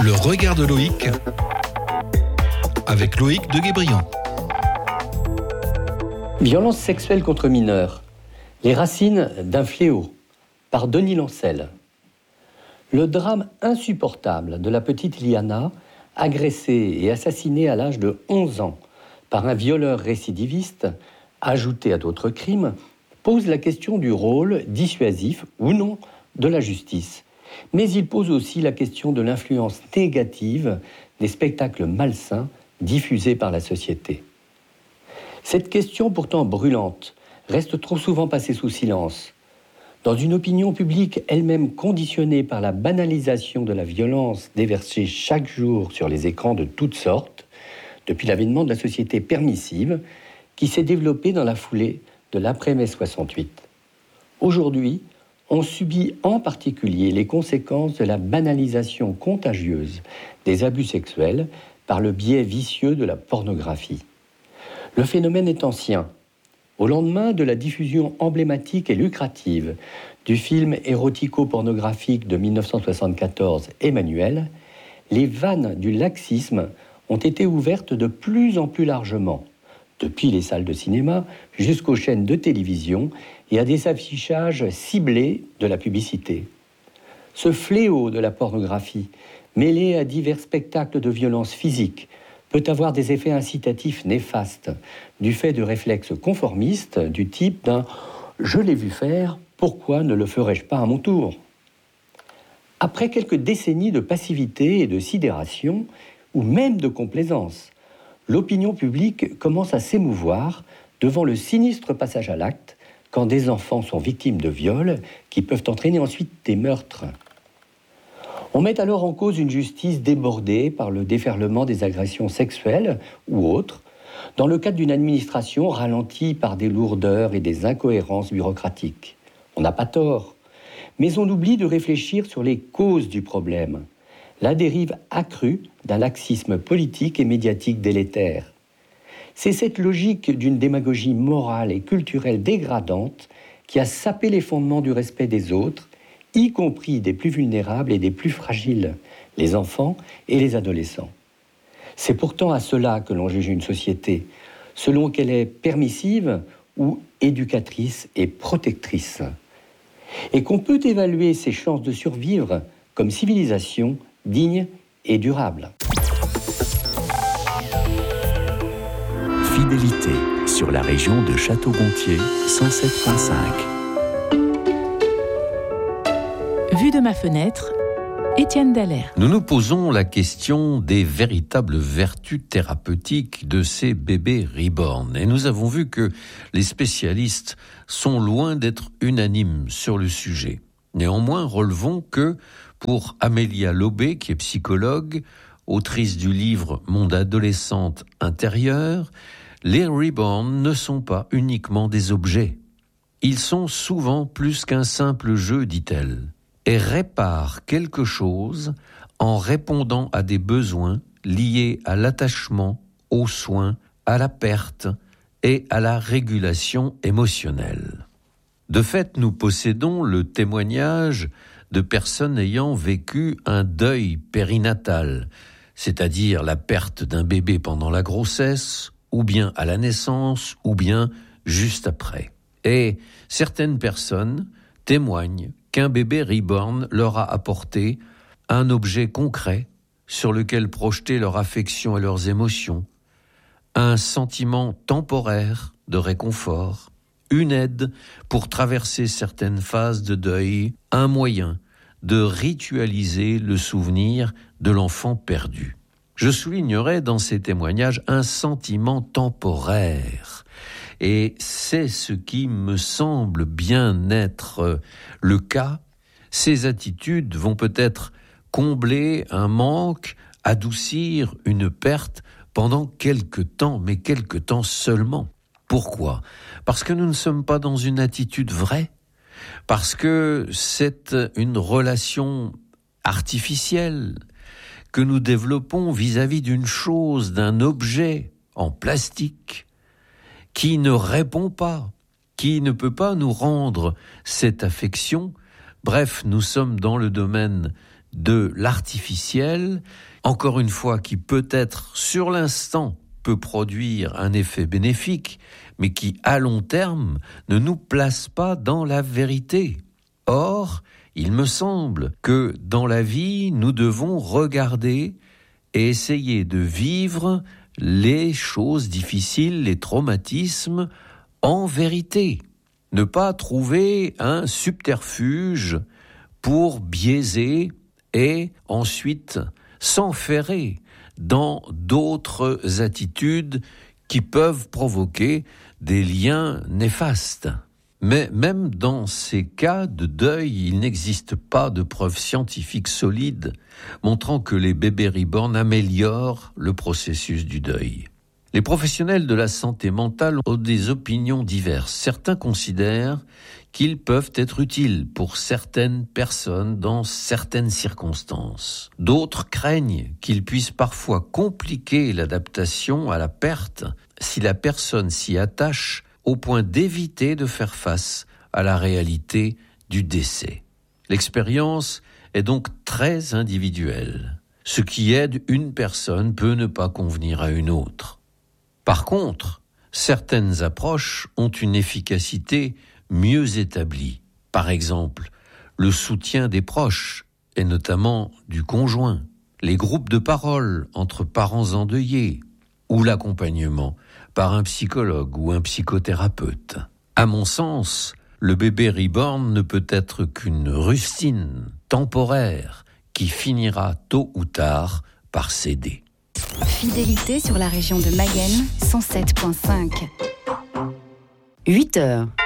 Le regard de Loïc, avec Loïc de Guébriand. Violence sexuelle contre mineurs. Les racines d'un fléau, par Denis Lancel. Le drame insupportable de la petite Liana, agressée et assassinée à l'âge de 11 ans par un violeur récidiviste, ajouté à d'autres crimes, pose la question du rôle dissuasif ou non de la justice. Mais il pose aussi la question de l'influence négative des spectacles malsains diffusés par la société. Cette question pourtant brûlante reste trop souvent passée sous silence. Dans une opinion publique elle-même conditionnée par la banalisation de la violence déversée chaque jour sur les écrans de toutes sortes, depuis l'avènement de la société permissive qui s'est développée dans la foulée de l'après-mai 68. Aujourd'hui, on subit en particulier les conséquences de la banalisation contagieuse des abus sexuels par le biais vicieux de la pornographie. Le phénomène est ancien. Au lendemain de la diffusion emblématique et lucrative du film érotico-pornographique de 1974, Emmanuel, les vannes du laxisme ont été ouvertes de plus en plus largement, depuis les salles de cinéma jusqu'aux chaînes de télévision et à des affichages ciblés de la publicité. Ce fléau de la pornographie, mêlé à divers spectacles de violence physique, peut avoir des effets incitatifs néfastes, du fait de réflexes conformistes du type d'un « je l'ai vu faire, pourquoi ne le ferais-je pas à mon tour ?» Après quelques décennies de passivité et de sidération, ou même de complaisance, l'opinion publique commence à s'émouvoir devant le sinistre passage à l'acte quand des enfants sont victimes de viols qui peuvent entraîner ensuite des meurtres. On met alors en cause une justice débordée par le déferlement des agressions sexuelles ou autres, dans le cadre d'une administration ralentie par des lourdeurs et des incohérences bureaucratiques. On n'a pas tort, mais on oublie de réfléchir sur les causes du problème, la dérive accrue d'un laxisme politique et médiatique délétère. C'est cette logique d'une démagogie morale et culturelle dégradante qui a sapé les fondements du respect des autres, y compris des plus vulnérables et des plus fragiles, les enfants et les adolescents. C'est pourtant à cela que l'on juge une société, selon qu'elle est permissive ou éducatrice et protectrice, et qu'on peut évaluer ses chances de survivre comme civilisation digne et durable. Fidélité sur la région de Château-Gontier, 107.5. Vue de ma fenêtre, Étienne Dallaire. Nous nous posons la question des véritables vertus thérapeutiques de ces bébés reborn. Et nous avons vu que les spécialistes sont loin d'être unanimes sur le sujet. Néanmoins, relevons que pour Amélia Lobé, qui est psychologue, autrice du livre « Mon adolescente intérieure », les reborn ne sont pas uniquement des objets. Ils sont souvent plus qu'un simple jeu, dit-elle, et réparent quelque chose en répondant à des besoins liés à l'attachement, aux soins, à la perte et à la régulation émotionnelle. De fait, nous possédons le témoignage de personnes ayant vécu un deuil périnatal, c'est-à-dire la perte d'un bébé pendant la grossesse, ou bien à la naissance, ou bien juste après. Et certaines personnes témoignent qu'un bébé reborn leur a apporté un objet concret sur lequel projeter leur affection et leurs émotions, un sentiment temporaire de réconfort, une aide pour traverser certaines phases de deuil, un moyen de ritualiser le souvenir de l'enfant perdu. Je soulignerai dans ces témoignages un sentiment temporaire. Et c'est ce qui me semble bien être le cas. Ces attitudes vont peut-être combler un manque, adoucir une perte pendant quelque temps, mais quelque temps seulement. Pourquoi ? Parce que nous ne sommes pas dans une attitude vraie, parce que c'est une relation artificielle que nous développons vis-à-vis d'une chose, d'un objet en plastique qui ne répond pas, qui ne peut pas nous rendre cette affection. Bref, nous sommes dans le domaine de l'artificiel, encore une fois qui peut-être sur l'instant peut produire un effet bénéfique, mais qui à long terme ne nous place pas dans la vérité. Or, il me semble que dans la vie, nous devons regarder et essayer de vivre les choses difficiles, les traumatismes, en vérité. Ne pas trouver un subterfuge pour biaiser et ensuite s'enferrer dans d'autres attitudes qui peuvent provoquer des liens néfastes. Mais même dans ces cas de deuil, il n'existe pas de preuves scientifiques solides montrant que les bébés reborn améliorent le processus du deuil. Les professionnels de la santé mentale ont des opinions diverses. Certains considèrent qu'ils peuvent être utiles pour certaines personnes dans certaines circonstances. D'autres craignent qu'ils puissent parfois compliquer l'adaptation à la perte si la personne s'y attache au point d'éviter de faire face à la réalité du décès. L'expérience est donc très individuelle. Ce qui aide une personne peut ne pas convenir à une autre. Par contre, certaines approches ont une efficacité mieux établie. Par exemple, le soutien des proches, et notamment du conjoint, les groupes de parole entre parents endeuillés, ou l'accompagnement par un psychologue ou un psychothérapeute. À mon sens, le bébé reborn ne peut être qu'une rustine temporaire qui finira tôt ou tard par céder. Fidélité sur la région de Mayenne, 107.5. 8 heures.